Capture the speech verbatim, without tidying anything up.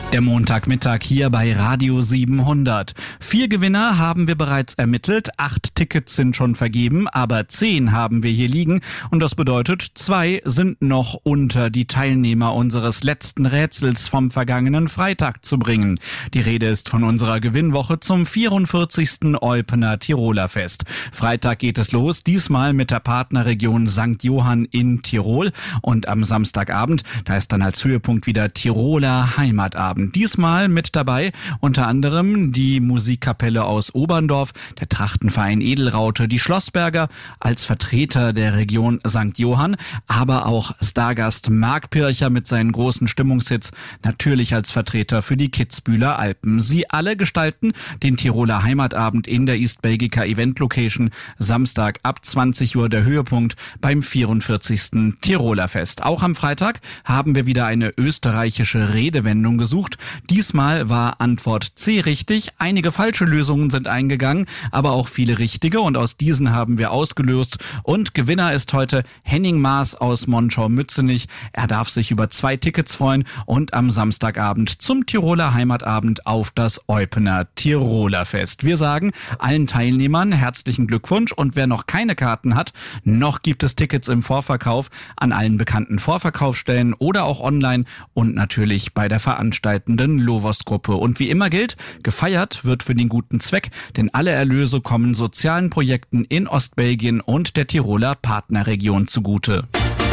Der Montagmittag hier bei Radio siebenhundert. Vier Gewinner haben wir bereits ermittelt, acht Tickets sind schon vergeben, aber zehn haben wir hier liegen und das bedeutet, zwei sind noch unter die Teilnehmer unseres letzten Rätsels vom vergangenen Freitag zu bringen. Die Rede ist von unserer Gewinnwoche zum vierundvierzigsten Eupener Tiroler Fest. Freitag geht es los, diesmal mit der Partnerregion Sankt Johann in Tirol und am Samstagabend, da ist dann als Höhepunkt wieder Tiroler Heimatabend. Diesmal mit dabei unter anderem die Musikkapelle aus Oberndorf, der Trachtenverein Edelraute, die Schlossberger als Vertreter der Region Sankt Johann, aber auch Stargast Marc Pircher mit seinen großen Stimmungshits, natürlich als Vertreter für die Kitzbühler Alpen. Sie alle gestalten den Tiroler Heimatabend in der East Belgica Event Location. Samstag ab zwanzig Uhr der Höhepunkt beim vierundvierzigsten Tiroler Fest. Auch am Freitag haben wir wieder eine österreichische Redewendung gesucht. Diesmal war Antwort C richtig. Einige falsche Lösungen sind eingegangen, aber auch viele richtige und aus diesen haben wir ausgelöst. Und Gewinner ist heute Henning Maas aus Monschau-Mützenich. Er darf sich über zwei Tickets freuen und am Samstagabend zum Tiroler Heimatabend auf das Eupener Tiroler Fest. Wir sagen allen Teilnehmern herzlichen Glückwunsch und wer noch keine Karten hat, noch gibt es Tickets im Vorverkauf an allen bekannten Vorverkaufsstellen oder auch online und natürlich bei der Veranstaltung Lovos-Gruppe. Und wie immer gilt, gefeiert wird für den guten Zweck, denn alle Erlöse kommen sozialen Projekten in Ostbelgien und der Tiroler Partnerregion zugute.